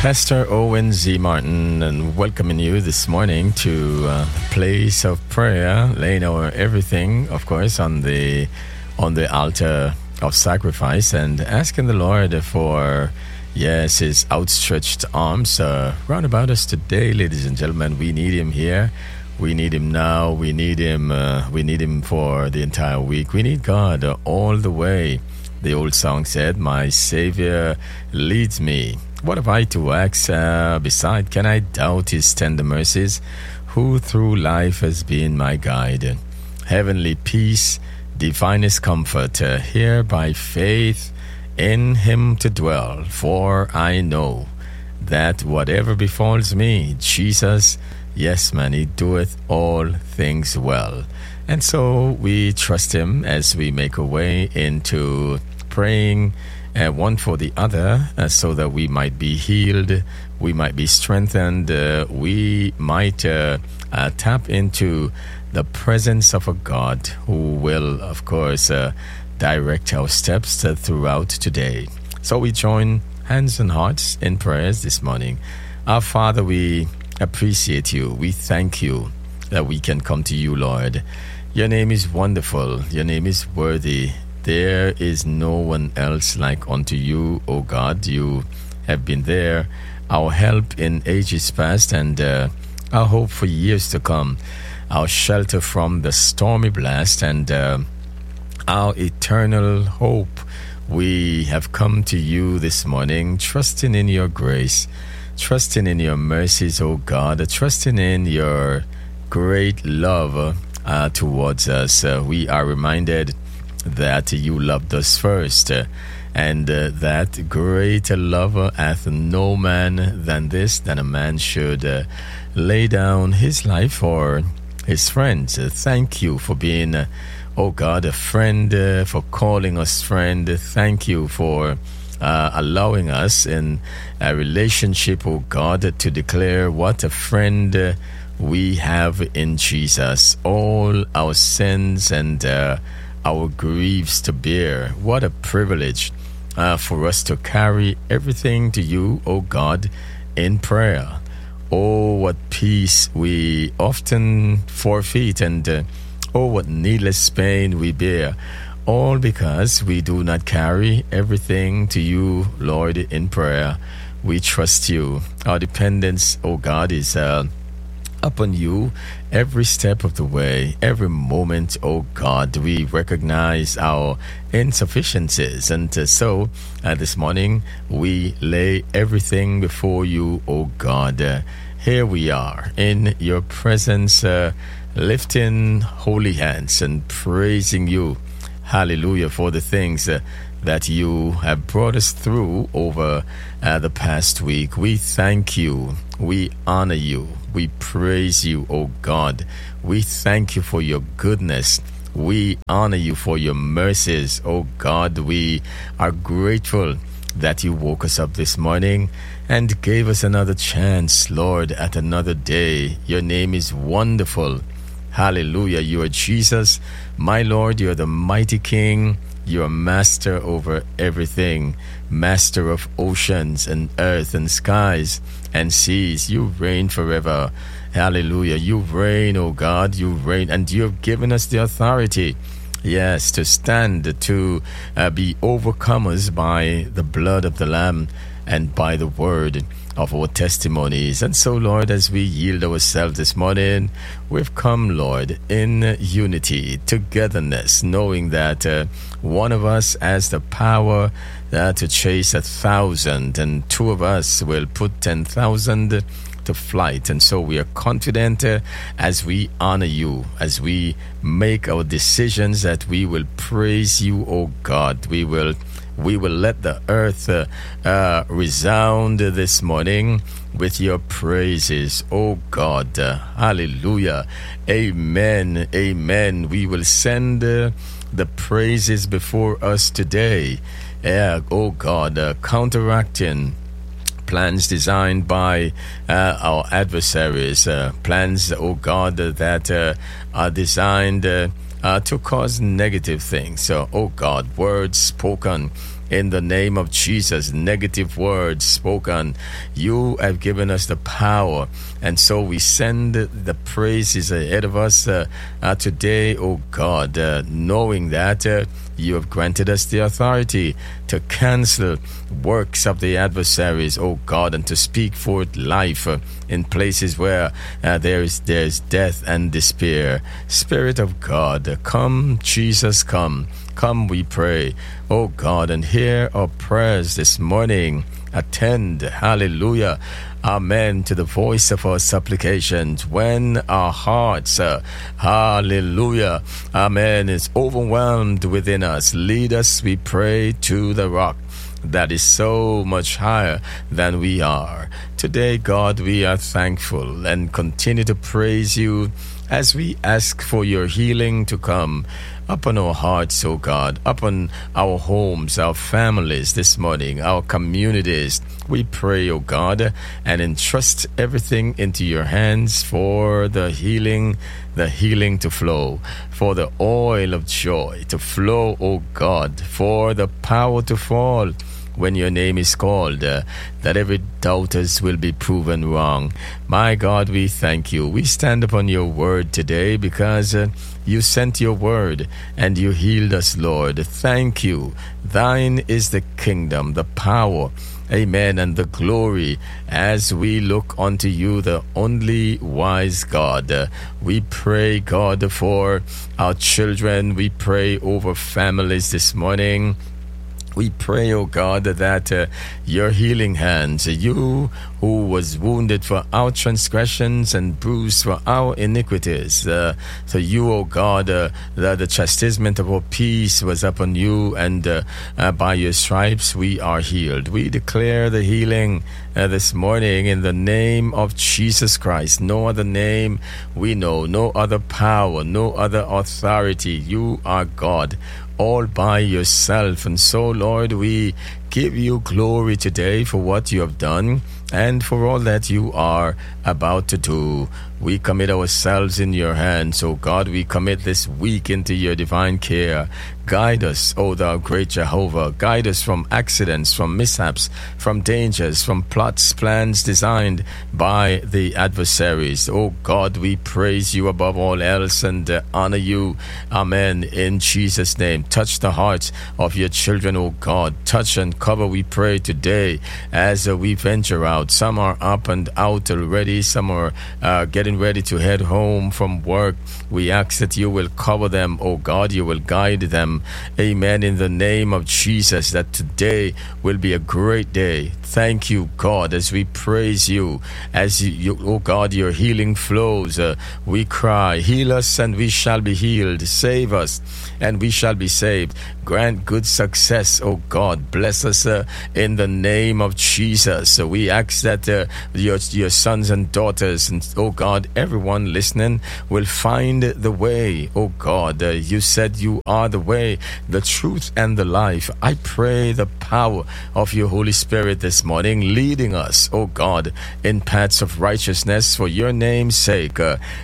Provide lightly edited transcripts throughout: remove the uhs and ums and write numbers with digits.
Pastor Owen Z. Martin, and welcoming you this morning to the place of prayer, laying our everything, of course, on the altar of sacrifice, and asking the Lord for, yes, His outstretched arms round about us today, ladies and gentlemen. We need Him here. We need Him now. We need Him. We need Him for the entire week. We need God all the way. The old song said, "My Savior leads me. What have I to ask beside? Can I doubt His tender mercies? Who through life has been my guide? Heavenly peace, divinest comfort, here by faith in Him to dwell. For I know that whatever befalls me, Jesus, yes, man, He doeth all things well." And so we trust Him as we make our way into praying one for the other, so that we might be healed, we might be strengthened, we might tap into the presence of a God who will, of course, direct our steps throughout today. So we join hands and hearts in prayers this morning. Our Father, we appreciate You. We thank You that we can come to You, Lord. Your name is wonderful. Your name is worthy. There is no one else like unto You, O God. You have been there, our help in ages past, and our hope for years to come, our shelter from the stormy blast, and our eternal hope. We have come to You this morning, trusting in Your grace, trusting in Your mercies, O God, trusting in Your great love towards us. We are reminded that You loved us first, and that greater love hath no man than this, than a man should lay down his life for his friends. Thank You for being, oh God, a friend, for calling us friend. Thank You for allowing us in a relationship, oh God, to declare what a friend we have in Jesus. All our sins and our griefs to bear. What a privilege for us to carry everything to You, O God, in prayer. Oh, what peace we often forfeit, and oh, what needless pain we bear, all because we do not carry everything to You, Lord, in prayer. We trust You. Our dependence, O God, is upon You every step of the way, every moment, oh God. We recognize our insufficiencies, and so this morning we lay everything before You, oh God. Here we are in Your presence, lifting holy hands and praising You, hallelujah, for the things that You have brought us through over the past week. We thank You. We honor You. We praise You, O God. We thank You for Your goodness. We honor You for Your mercies, O God. We are grateful that You woke us up this morning and gave us another chance, Lord, at another day. Your name is wonderful. Hallelujah. You are Jesus, my Lord. You are the mighty King. You are master over everything, master of oceans and earth and skies and seas. You reign forever. Hallelujah. You reign, O God. You reign, and You have given us the authority, yes, to stand, to be overcomers by the blood of the Lamb and by the word of our testimonies. And so, Lord, as we yield ourselves this morning, we've come, Lord, in unity, togetherness, knowing that one of us has the power to chase 1,000, and two of us will put 10,000 to flight. And so we are confident as we honor You, as we make our decisions, that we will praise You, O God. We will let the earth resound this morning with Your praises, O God. Hallelujah. Amen. Amen. We will send the praises before us today. O God, counteracting plans designed by our adversaries, plans, oh God, that are designed to cause negative things. Oh God, words spoken in the name of Jesus. Negative words spoken, you have given us the power, and so we send the praises ahead of us today, oh God, knowing that you have granted us the authority to cancel works of the adversaries, oh God, and to speak forth life in places where there's death and despair. Spirit of God, come, Jesus, come. Come, we pray, oh God, and hear our prayers this morning. Attend, hallelujah, amen, to the voice of our supplications when our hearts, hallelujah, amen, is overwhelmed within us. Lead us, we pray, to the rock that is so much higher than we are. Today, God, we are thankful and continue to praise you as we ask for your healing to come upon our hearts, oh God, upon our homes, our families this morning, our communities. We pray, oh God, and entrust everything into your hands for the healing to flow, for the oil of joy to flow, oh God, for the power to fall when your name is called, that every doubters will be proven wrong. My God, we thank you. We stand upon your word today because you sent your word and you healed us, Lord. Thank you. Thine is the kingdom, the power, amen, and the glory as we look unto you, the only wise God. We pray, God, for our children. We pray over families this morning. We pray, oh God, that your healing hands, you who was wounded for our transgressions and bruised for our iniquities, so you, oh God, that the chastisement of our peace was upon you, and by your stripes we are healed. We declare the healing this morning in the name of Jesus Christ. No other name we know, no other power, no other authority. You are God all by yourself. And so, Lord, we give you glory today for what you have done and for all that you are about to do. We commit ourselves in your hands, oh God. We commit this week into your divine care. Guide us, O thou great Jehovah. Guide us from accidents, from mishaps, from dangers, from plots, plans designed by the adversaries. Oh God, we praise you above all else and honor you. Amen. In Jesus' name, touch the hearts of your children, oh God. Touch and cover, we pray today as we venture out. Some are up and out already. Some are getting ready to head home from work. We ask that you will cover them, oh God. You will guide them. Amen. In the name of Jesus, that today will be a great day. Thank you, God, as we praise you, as you, oh God, your healing flows. We cry, heal us and we shall be healed. Save us and we shall be saved. Grant good success, oh God. Bless us in the name of Jesus. We ask that your sons and daughters, and oh God, everyone listening will find the way, oh God. You said you are the way, the truth, and the life. I pray the power of your Holy Spirit this morning, leading us, oh God, in paths of righteousness for your name's sake.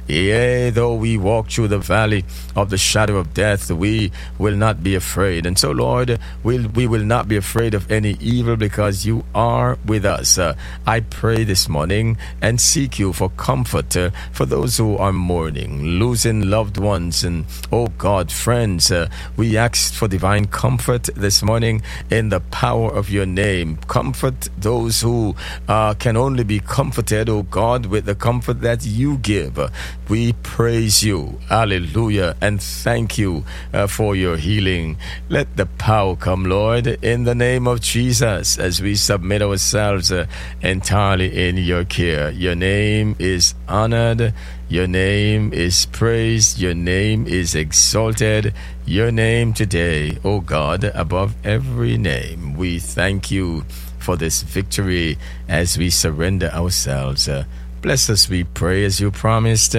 Yea, though we walk through the valley of the shadow of death, we will not be afraid. And so, Lord, we will not be afraid of any evil because you are with us. I pray this morning and seek you for comfort for those who are mourning, losing loved ones, and oh God, friends. We ask for divine comfort this morning in the power of your name. Comfort those who can only be comforted, oh God, with the comfort that you give. We praise you, hallelujah, and thank you for your healing. Let the power come, Lord, in the name of Jesus, as we submit ourselves entirely in your care. Your name is honored. Your name is praised. Your name is exalted. Your name today, O God, above every name. We thank you for this victory as we surrender ourselves. Bless us, we pray, as you promised,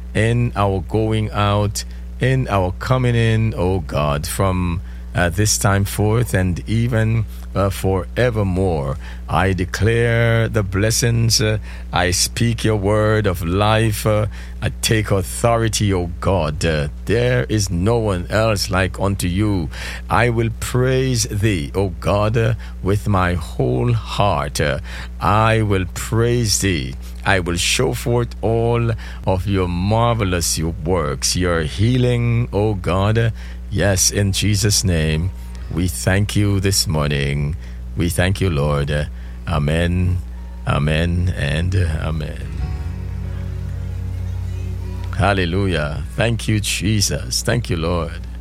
in our going out, in our coming in, O God, from this time forth and even forevermore. I declare the blessings. I speak your word of life. I take authority, O God. There is no one else like unto you. I will praise thee, O God, with my whole heart. I will praise thee. I will show forth all of your marvelous works, your healing, O God. Yes, in Jesus' name, we thank you this morning. We thank you, Lord. Amen, amen, and amen. Hallelujah. Thank you, Jesus. Thank you, Lord.